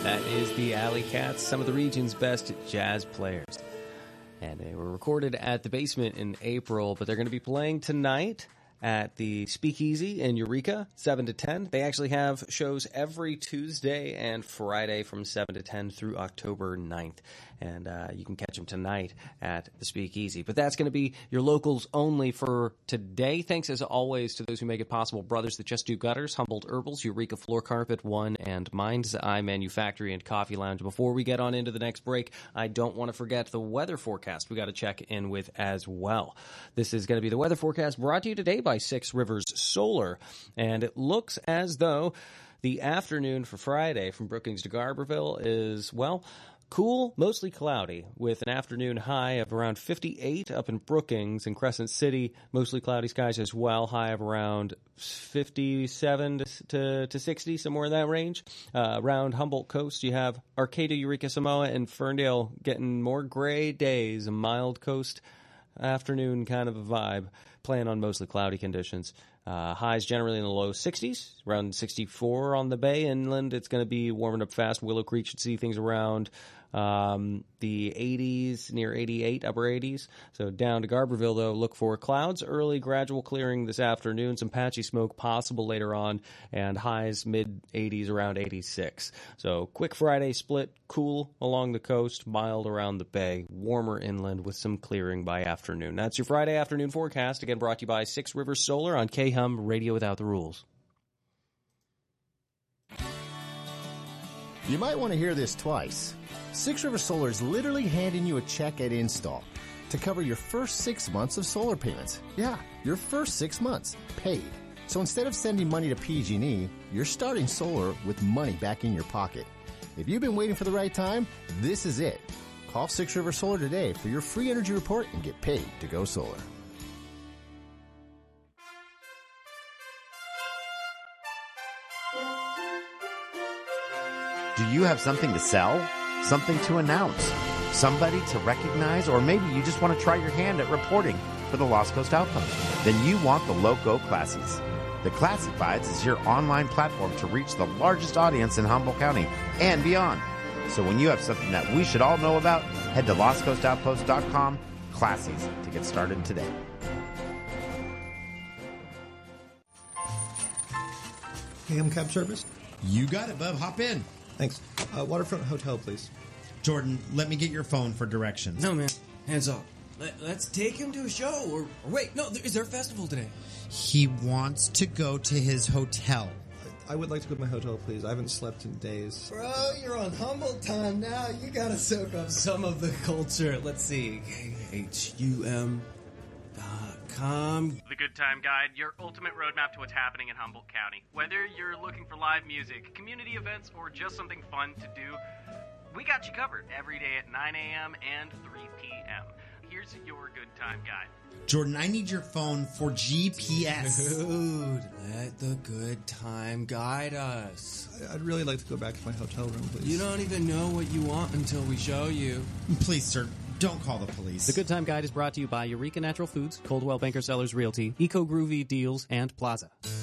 That is the Alley Cats, some of the region's best jazz players. And they were recorded at the Basement in April, but they're going to be playing tonight at the Speakeasy in Eureka, 7 to 10. They actually have shows every Tuesday and Friday from 7 to 10 through October 9th. And you can catch them tonight at the Speakeasy. But that's going to be your locals only for today. Thanks, as always, to those who make it possible. Brothers That Just Do Gutters, Humboldt Herbals, Eureka Floor Carpet, One, and Mind's Eye Manufactory and Coffee Lounge. Before we get on into the next break, I don't want to forget the weather forecast we got to check in with as well. This is going to be the weather forecast brought to you today by Six Rivers Solar. And it looks as though the afternoon for Friday from Brookings to Garberville is, well, cool, mostly cloudy, with an afternoon high of around 58 up in Brookings and Crescent City. Mostly cloudy skies as well, high of around 57 to 60, somewhere in that range. Around Humboldt Coast, you have Arcata, Eureka, Samoa, and Ferndale getting more gray days, a mild coast afternoon kind of a vibe, playing on mostly cloudy conditions. Highs generally in the low 60s, around 64 on the Bay. Inland, it's going to be warming up fast. Willow Creek should see things around the 80s, near 88, upper 80s. So down to Garberville, though, look for clouds. Early gradual clearing this afternoon. Some patchy smoke possible later on. And highs mid-80s, around 86. So quick Friday split. Cool along the coast. Mild around the Bay. Warmer inland with some clearing by afternoon. That's your Friday afternoon forecast. Again, brought to you by Six Rivers Solar on KHUM Radio Without the Rules. You might want to hear this twice. Six River Solar is literally handing you a check at install to cover your first 6 months of solar payments. Yeah, your first 6 months, paid. So instead of sending money to PG&E, you're starting solar with money back in your pocket. If you've been waiting for the right time, this is it. Call Six River Solar today for your free energy report and get paid to go solar. Do you have something to sell? Something to announce? Somebody to recognize? Or maybe you just want to try your hand at reporting for the Lost Coast Outpost? Then you want the Loco Classies. The Classifieds is your online platform to reach the largest audience in Humboldt County and beyond. So when you have something that we should all know about, head to lostcoastoutpost.com, Classies, to get started today. KM Cab Service? You got it, bub. Hop in. Thanks. Waterfront Hotel, please. Jordan, let me get your phone for directions. No, man. Hands off. Let's take him to a show. Or wait, no, is there a festival today? He wants to go to his hotel. I would like to go to my hotel, please. I haven't slept in days. Bro, you're on Humboldt time now. You gotta soak up some of the culture. Let's see. KHUM.com. The Good Time Guide, your ultimate roadmap to what's happening in Humboldt County. Whether you're looking for live music, community events, or just something fun to do, we got you covered every day at 9 a.m. and 3 p.m. Here's your Good Time Guide. Jordan, I need your phone for GPS. Dude, let the Good Time guide us. I'd really like to go back to my hotel room, please. You don't even know what you want until we show you. Please, sir, don't call the police. The Good Time Guide is brought to you by Eureka Natural Foods, Coldwell Banker Sellers Realty, Eco Groovy Deals, and Plaza.